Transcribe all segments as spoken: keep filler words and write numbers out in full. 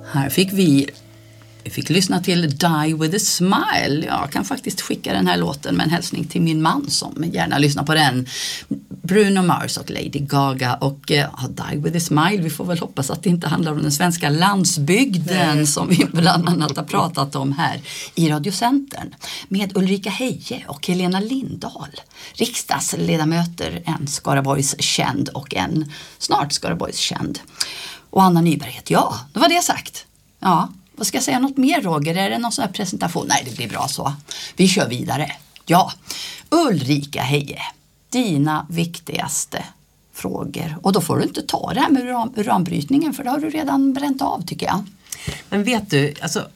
Här fick vi, vi fick lyssna till Die with a Smile. Jag kan faktiskt skicka den här låten med en hälsning till min man som gärna lyssnar på den. Bruno Mars och Lady Gaga och uh, Die with a Smile. Vi får väl hoppas att det inte handlar om den svenska landsbygden Nej. Som vi bland annat har pratat om här i Radiocentern. Med Ulrika Heie och Helena Lindahl. Riksdagsledamöter, en Skaraborgs känd och en snart Skaraborgs känd. Och Anna Nyberg heter jag. Det var det sagt. Ja, vad ska jag säga något mer, Roger? Är det någon sån här presentation? Nej, det blir bra så. Vi kör vidare. Ja, Ulrika Heie. Dina viktigaste frågor. Och då får du inte ta det här med uran, uranbrytningen, för det har du redan bränt av, tycker jag. Men vet du, alltså,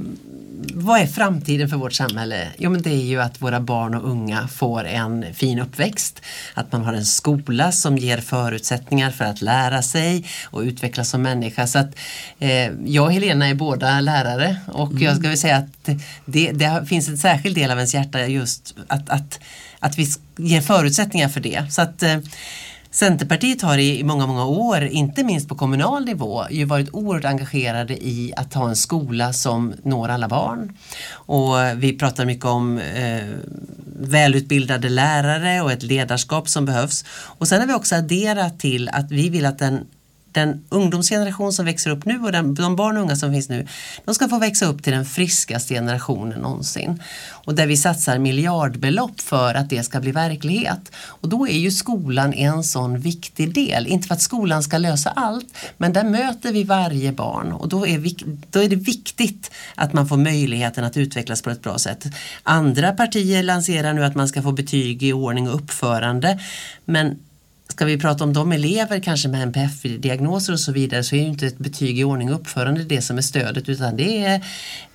vad är framtiden för vårt samhälle? Jo, men det är ju att våra barn och unga får en fin uppväxt. Att man har en skola som ger förutsättningar för att lära sig och utvecklas som människa. Så att eh, jag och Helena är båda lärare. Och mm. jag ska väl säga att det, det finns en särskild del av ens hjärta just att, att, att vi ger förutsättningar för det. Så att... Eh, Centerpartiet har i många, många år, inte minst på kommunal nivå, ju varit oerhört engagerade i att ha en skola som når alla barn. Och vi pratar mycket om eh, välutbildade lärare och ett ledarskap som behövs. Och sen har vi också adderat till att vi vill att den Den ungdomsgeneration som växer upp nu och den, de barn och unga som finns nu, de ska få växa upp till den friskaste generationen någonsin. Och där vi satsar miljardbelopp för att det ska bli verklighet. Och då är ju skolan en sån viktig del. Inte för att skolan ska lösa allt, men där möter vi varje barn. Och då är, vi, då är det viktigt att man får möjligheten att utvecklas på ett bra sätt. Andra partier lanserar nu att man ska få betyg i ordning och uppförande, men ska vi prata om de elever kanske med N P F-diagnoser och så vidare, så är ju inte ett betyg i ordning och uppförande det som är stödet, utan det är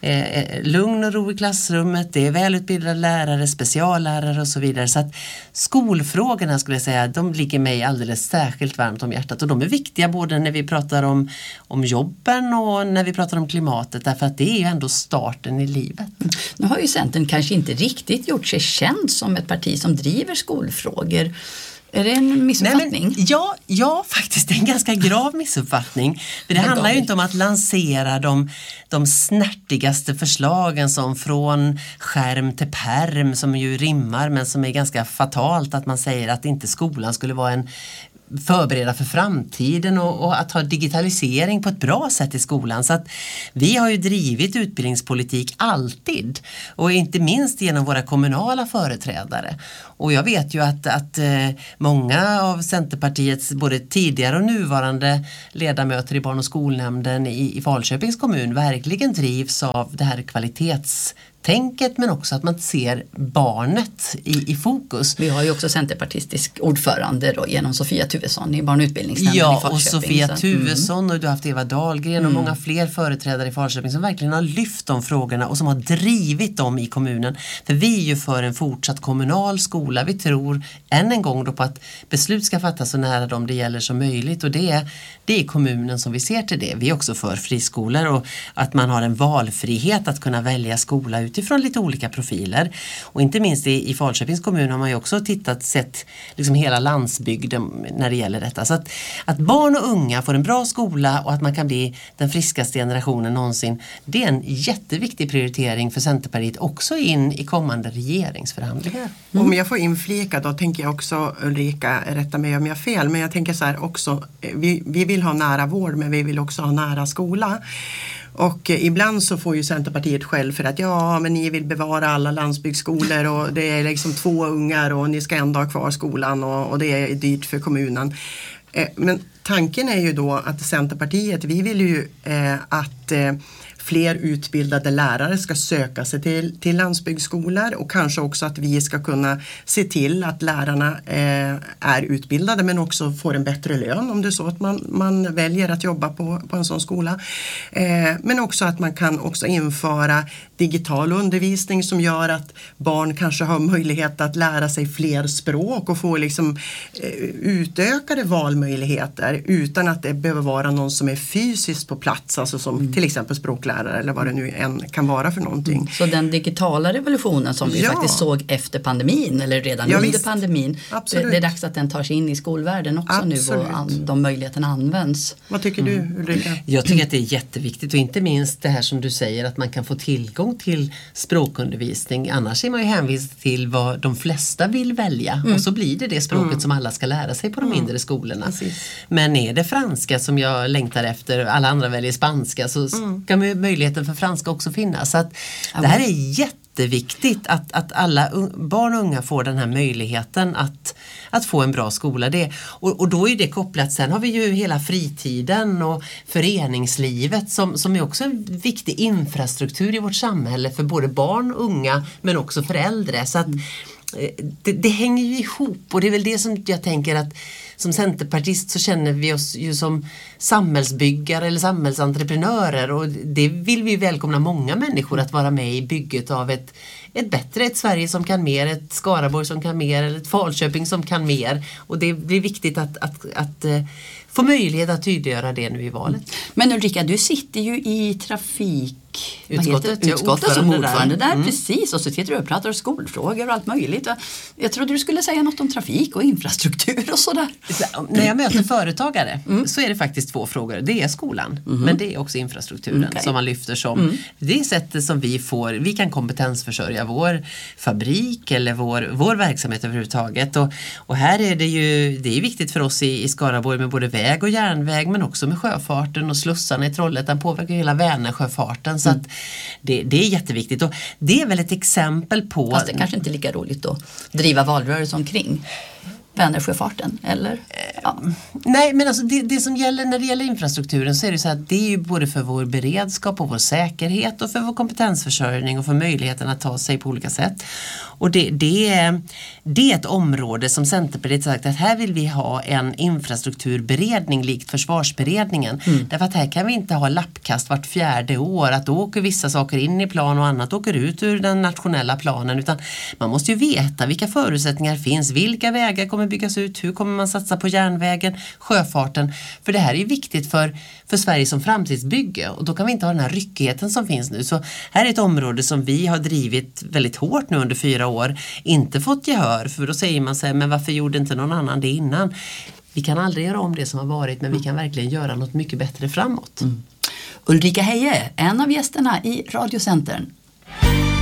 eh, lugn och ro i klassrummet, det är välutbildade lärare, speciallärare och så vidare. Så att skolfrågorna, skulle jag säga, de ligger mig alldeles särskilt varmt om hjärtat, och de är viktiga både när vi pratar om, om jobben och när vi pratar om klimatet, därför att det är ju ändå starten i livet. Nu har ju Centern kanske inte riktigt gjort sig känd som ett parti som driver skolfrågor. Är det en missuppfattning? Nej, men, ja, ja, faktiskt en ganska grav missuppfattning. För det handlar ju inte om att lansera de, de snärtigaste förslagen som från skärm till perm, som ju rimmar men som är ganska fatalt, att man säger att inte skolan skulle vara en förbereda för framtiden och, och att ha digitalisering på ett bra sätt i skolan. Så att vi har ju drivit utbildningspolitik alltid, och inte minst genom våra kommunala företrädare. Och jag vet ju att, att eh, många av Centerpartiets både tidigare och nuvarande ledamöter i barn- och skolnämnden i, i Falköpings kommun verkligen drivs av det här kvalitets tänket, men också att man ser barnet i, i fokus. Vi har ju också centerpartistisk ordförande då, genom Sofia Tuvesson i barn- och utbildningsnämnden ja, i Falköping. Ja, och Sofia så. Tuvesson Mm. och du har haft Eva Dahlgren och mm. många fler företrädare i Falköping som verkligen har lyft de frågorna och som har drivit dem i kommunen. För vi är ju för en fortsatt kommunal skola. Vi tror än en gång då på att beslut ska fattas så nära dem det gäller som möjligt, och det är, det är kommunen som vi ser till det. Vi är också för friskolor och att man har en valfrihet att kunna välja skola utifrån lite olika profiler. Och inte minst i, i Falköpings kommun har man ju också tittat, sett liksom hela landsbygden när det gäller detta. Så att, att barn och unga får en bra skola och att man kan bli den friskaste generationen någonsin, det är en jätteviktig prioritering för Centerpartiet också in i kommande regeringsförhandlingar. Mm. Om jag får inflika då tänker jag också, Ulrika, rätta mig om jag har fel, men jag tänker så här också, vi, vi vill ha nära vård, men vi vill också ha nära skola. Och eh, ibland så får ju Centerpartiet själv för att ja, men ni vill bevara alla landsbygdsskolor och det är liksom två ungar och ni ska ändå ha kvar skolan och, och det är dyrt för kommunen. Eh, men tanken är ju då att Centerpartiet, vi vill ju eh, att eh, fler utbildade lärare ska söka sig till, till landsbygdsskolor, och kanske också att vi ska kunna se till att lärarna eh, är utbildade men också får en bättre lön om det är så att man, man väljer att jobba på, på en sån skola. Eh, men också att man kan också införa digital undervisning som gör att barn kanske har möjlighet att lära sig fler språk och få liksom, eh, utökade valmöjligheter utan att det behöver vara någon som är fysiskt på plats, alltså som mm. till exempel språklärare. lärare eller vad det nu än kan vara för någonting. Så den digitala revolutionen som vi Ja. faktiskt såg efter pandemin eller redan Ja, under visst. pandemin, det, Absolut. det är dags att den tar sig in i skolvärlden också nu Absolut. och an, de möjligheterna används. Vad tycker du, Ulrika? Jag tycker att det är jätteviktigt och inte minst det här som du säger att man kan få tillgång till språkundervisning. Annars är man ju hänvisad till vad de flesta vill välja mm. och så blir det det språket mm. som alla ska lära sig på de mm. mindre skolorna. Precis. Men är det franska som jag längtar efter, alla andra väljer spanska, så mm. ska möjligheten för franska också finnas. Så att det här är jätteviktigt att, att alla barn och unga får den här möjligheten att, att få en bra skola. Det, och, och då är det kopplat, sen har vi ju hela fritiden och föreningslivet som, som är också en viktig infrastruktur i vårt samhälle för både barn och unga men också för äldre. Så att det, det hänger ju ihop och det är väl det som jag tänker att som centerpartist så känner vi oss ju som samhällsbyggare eller samhällsentreprenörer och det vill vi välkomna många människor att vara med i bygget av ett, ett bättre, ett Sverige som kan mer, ett Skaraborg som kan mer eller ett Falköping som kan mer och det blir viktigt att, att, att, att få möjlighet att tydliggöra det nu i valet. Men Ulrika, du sitter ju i trafik Utskottet, heter, utskottet som ordförande där, där mm. precis, och så sitter du och pratar om skolfrågor och allt möjligt. Jag trodde du skulle säga något om trafik och infrastruktur och sådär. När jag möter företagare mm. så är det faktiskt två frågor. Det är skolan, mm. men det är också infrastrukturen okay. som man lyfter som mm. det sättet som vi får, vi kan kompetensförsörja vår fabrik eller vår, vår verksamhet överhuvudtaget. Och, och här är det ju, det är viktigt för oss i, i Skaraborg med både väg och järnväg men också med sjöfarten och slussarna i Trollhättan påverkar hela Vänersjöfarten. Så att det, det är jätteviktigt och det är väl ett exempel på... Fast det kanske inte är lika roligt att driva valrörelse omkring Vänersjöfarten, eller? Ja. Nej, men alltså det, det som gäller när det gäller infrastrukturen så är det så att det är ju både för vår beredskap och vår säkerhet och för vår kompetensförsörjning och för möjligheten att ta sig på olika sätt. Och det, det, är, det är ett område som Centerpartiet har sagt att här vill vi ha en infrastrukturberedning likt försvarsberedningen. Mm. Därför att här kan vi inte ha lappkast vart fjärde år att då åker vissa saker in i plan och annat åker ut ur den nationella planen, utan man måste ju veta vilka förutsättningar finns, vilka vägar kommer byggas ut, hur kommer man satsa på järnvägen, sjöfarten, för det här är viktigt för, för Sverige som framtidsbygge och då kan vi inte ha den här ryckigheten som finns nu. Så här är ett område som vi har drivit väldigt hårt nu under fyra år, inte fått gehör, för då säger man sig, men varför gjorde inte någon annan det innan? Vi kan aldrig göra om det som har varit, men vi kan verkligen göra något mycket bättre framåt. Mm. Ulrika Heie, en av gästerna i Radiocentern.